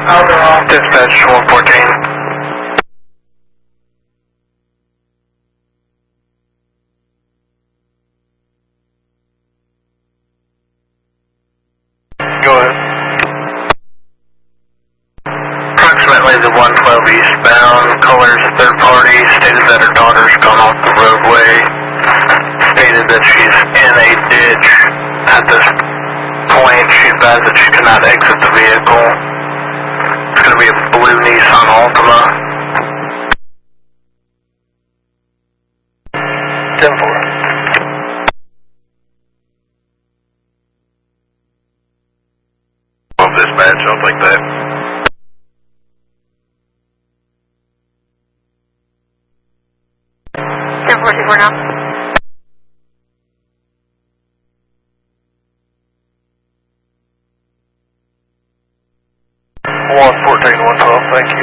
Dispatch 114. Go ahead. Approximately the 112 eastbound, colors third party, stated that her daughter's gone off the roadway, stated that she's in a ditch. At this point, she advised that she cannot exit the vehicle. It's going to be a blue Nissan Altima. 10-4. Dispatch, I'll take that. Now. 114, 112, thank you.